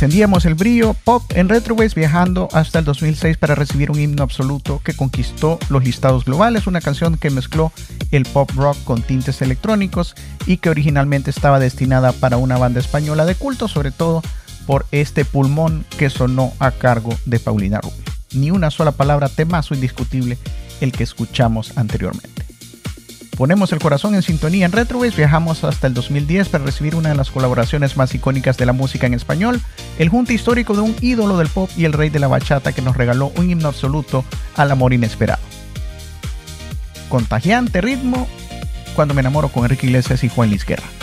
Encendíamos el brillo pop en Retrowaves viajando hasta el 2006 para recibir un himno absoluto que conquistó los listados globales, una canción que mezcló el pop rock con tintes electrónicos y que originalmente estaba destinada para una banda española de culto, sobre todo por este pulmón que sonó a cargo de Paulina Rubio. Ni una sola palabra, temazo indiscutible el que escuchamos anteriormente. Ponemos el corazón en sintonía en Retrowaves, viajamos hasta el 2010 para recibir una de las colaboraciones más icónicas de la música en español, el junte histórico de un ídolo del pop y el rey de la bachata que nos regaló un himno absoluto al amor inesperado. Contagiante ritmo, Cuando me enamoro con Enrique Iglesias y Juan Luis Guerra.